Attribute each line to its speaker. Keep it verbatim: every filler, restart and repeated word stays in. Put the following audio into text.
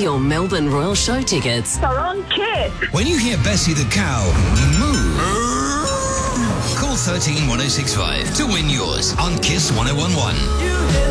Speaker 1: your Melbourne Royal Show tickets
Speaker 2: are on Kiss.
Speaker 3: When you hear Bessie the cow moo, call thirteen one oh six five to win yours on Kiss one oh one one.